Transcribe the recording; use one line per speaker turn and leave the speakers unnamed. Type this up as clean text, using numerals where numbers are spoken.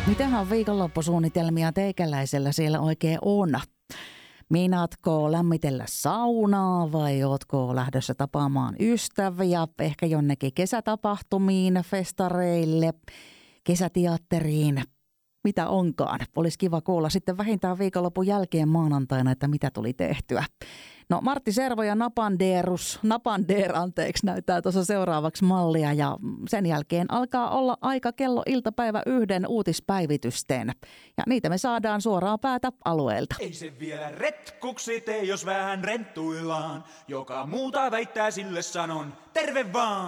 Mitähän viikonloppusuunnitelmia teikäläisellä siellä oikein on? Meinaatko lämmitellä saunaa vai ootko lähdössä tapaamaan ystäviä, ehkä jonnekin kesätapahtumiin, festareille, kesäteatteriin, mitä onkaan. Olisi kiva kuulla sitten vähintään viikonlopun jälkeen maanantaina, että mitä tuli tehtyä. No Martti Servo ja Napander näyttää tuossa seuraavaksi mallia ja sen jälkeen alkaa olla aika kello iltapäivä 1 uutispäivitysten. Ja niitä me saadaan suoraan päätä alueelta.
Ei se vielä retkuksi tee, jos vähän renttuillaan. Joka muuta väittää sille sanon, terve vaan!